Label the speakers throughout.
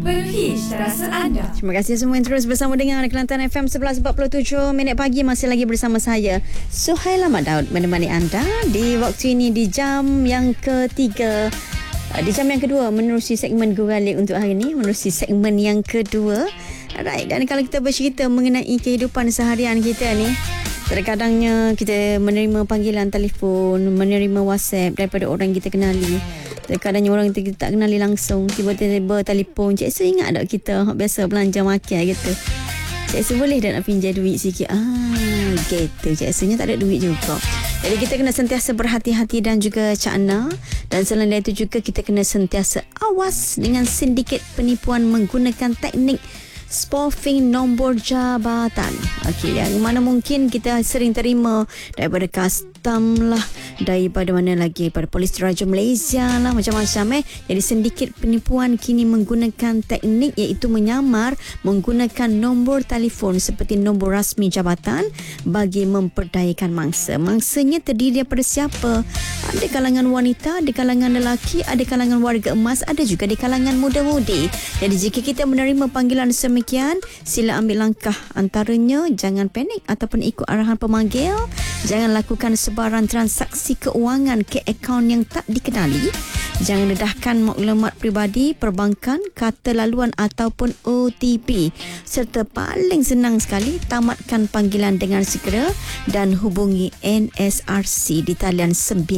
Speaker 1: Penuhi rasa anda.
Speaker 2: Terima kasih semua yang terus bersama dengan Kelantan FM 11.47 minit pagi. Masih lagi bersama saya Suhaila Mat Daud menemani anda di waktu ini di jam yang ketiga. Di jam yang kedua menerusi segmen Guralik untuk hari ini, menerusi segmen yang kedua. Alright, dan kalau kita bercerita mengenai kehidupan seharian kita ni, terkadangnya kita menerima panggilan telefon, menerima WhatsApp daripada orang kita kenali. Terkadangnya orang kita tak kenali langsung, tiba-tiba telefon, "Cik Su ingat tak kita biasa belanja makan gitu? Cik Su boleh tak nak pinjam duit sikit?" Gitu. Cik Sunya tak ada duit juga. Jadi kita kena sentiasa berhati-hati dan juga cakna. Dan selain itu juga kita kena sentiasa awas dengan sindiket penipuan menggunakan teknik spoofing nombor jabatan. Okey, yang mana mungkin kita sering terima daripada custom lah, daripada mana lagi, daripada Polis Diraja Malaysia lah, macam-macam Jadi sindiket penipuan kini menggunakan teknik iaitu menyamar menggunakan nombor telefon seperti nombor rasmi jabatan bagi memperdayakan mangsa. Mangsanya terdiri daripada siapa? Ada kalangan wanita, ada kalangan lelaki, ada kalangan warga emas, ada juga di kalangan muda-mudi. Jadi jika kita menerima panggilan demikian, sila ambil langkah. Antaranya, jangan panik ataupun ikut arahan pemanggil. Jangan lakukan sebarang transaksi keuangan ke akaun yang tak dikenali. Jangan dedahkan maklumat peribadi, perbankan, kata laluan ataupun OTP. Serta paling senang sekali, tamatkan panggilan dengan segera dan hubungi NSRC di talian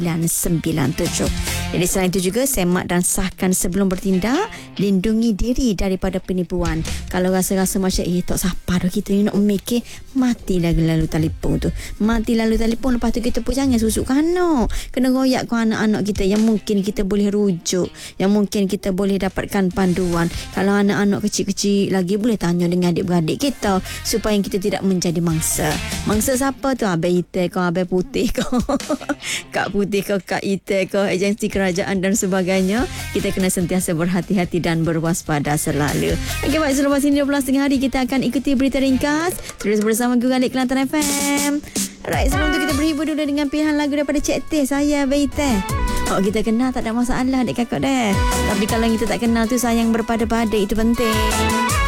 Speaker 2: 997. Jadi selain itu juga, semak dan sahkan sebelum bertindak. Lindungi diri daripada penipuan. Kalau rasa-rasa macam tak siapa dah kita ni nak mikir, mati lalu telefon tu. Mati lalu telefon. Lepas tu kita pun jangan susuk kanak. Kena royak ke anak-anak kita yang mungkin kita boleh rujuk, yang mungkin kita boleh dapatkan panduan. Kalau anak-anak kecil-kecil lagi, boleh tanya dengan adik-beradik kita supaya kita tidak menjadi mangsa. Mangsa siapa tu? Abang Ite ke, Abang Putih ke, Kak Putih ke, Kak Ite ke, agensi kerajaan dan sebagainya. Kita kena sentiasa berhati-hati dan berwaspada selalu. Okey, baik, selepas ini 12 hari kita akan ikuti berita ringkas terus bersama Guralik Kelantan FM. Alright, sebelum tu kita berhibur dulu dengan pilihan lagu daripada Cik Teh, Saya Beite. Kita kenal tak ada masalah adik kakak dah. Tapi kalau kita tak kenal tu, sayang berpada-pada, itu penting.